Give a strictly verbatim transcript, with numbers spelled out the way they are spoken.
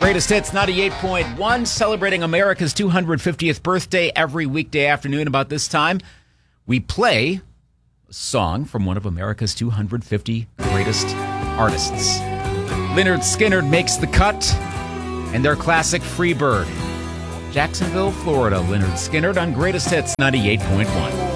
Greatest Hits ninety-eight point one, celebrating America's two hundred fiftieth birthday every weekday afternoon about this time. We play a song from one of America's two hundred fifty greatest artists. Lynyrd Skynyrd makes the cut, and their classic Free Bird. Jacksonville, Florida, Lynyrd Skynyrd on Greatest Hits ninety-eight point one.